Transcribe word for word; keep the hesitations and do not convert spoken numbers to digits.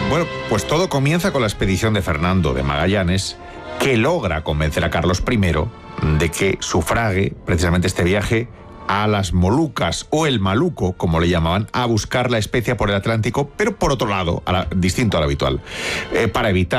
Bueno, pues todo comienza con la expedición de Fernando de Magallanes, que logra convencer a Carlos primero de que sufrague precisamente este viaje a las Molucas, o el Maluco, como le llamaban, a buscar la especia por el Atlántico, pero por otro lado, a la, distinto al habitual, eh, para evitar